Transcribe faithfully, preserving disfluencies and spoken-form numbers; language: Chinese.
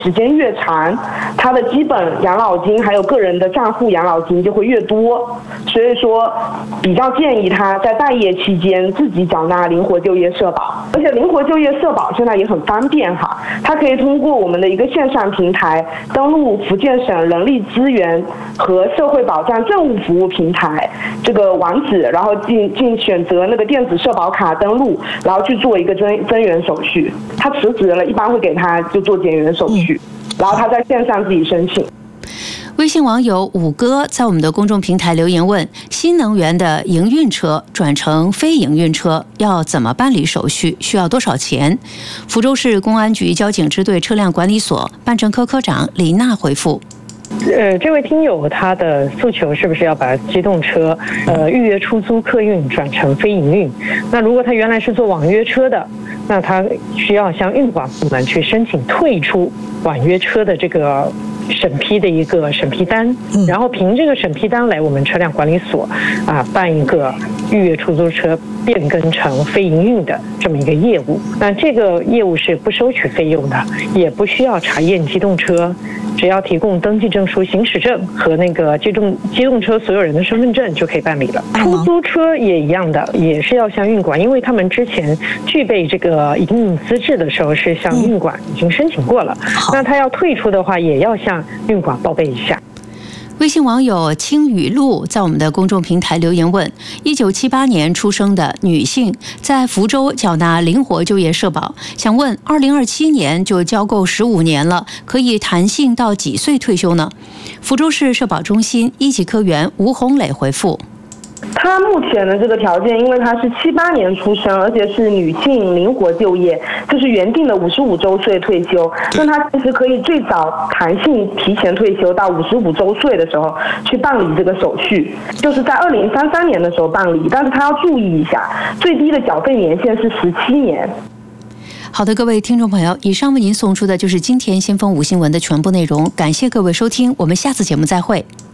时间越长，他的基本养老金还有个人的账户养老金就会越多，所以说比较建议他在待业期间自己缴纳灵活就业社保。而且灵活就业社保现在也很方便哈，它可以通过我们的一个线上平台登录福建省人力资源和社会保障政务服务平台这个网址，然后进进选择那个电子社保卡登录，然后去做一个增增援手续。他辞职了，一般会给他就做减员手续。嗯，然后他在线上自己申请。 微信网友五哥在我们的公众平台留言问：新能源的营运车转成非营运车要怎么办理手续？需要多少钱？福州市公安局交警支队车辆管理所办证科科长李娜回复。 呃，这位听友他的诉求是不是要把机动车呃预约出租客运转成非营运？那如果他原来是做网约车的，那他需要向运管部门去申请退出网约车的这个审批的一个审批单，然后凭这个审批单来我们车辆管理所啊办一个预约出租车变更成非营运的这么一个业务。那这个业务是不收取费用的，也不需要查验机动车，只要提供登记证书、行驶证和那个机动机动车所有人的身份证就可以办理了。出租车也一样的，也是要向运管，因为他们之前具备这个营运资质的时候是向运管已经申请过了，那他要退出的话也要向运管报备一下。 微信网友青雨露在我们的公众平台留言问：一九七八年出生的女性在福州缴纳灵活就业社保，想问二零二七年就交够十五年了，可以弹性到几岁退休呢？福州市社保中心一级科员吴红磊回复： 他目前的这个条件，因为他是七八年出生，而且是女性灵活就业，就是原定的五十五周岁退休，那他其实可以最早弹性提前退休到五十五周岁的时候去办理这个手续，就是在二零三三年的时候办理，但是他要注意一下，最低的缴费年限是十七年。 好的，各位听众朋友，以上为您送出的就是今天先锋五新闻的全部内容，感谢各位收听，我们下次节目再会。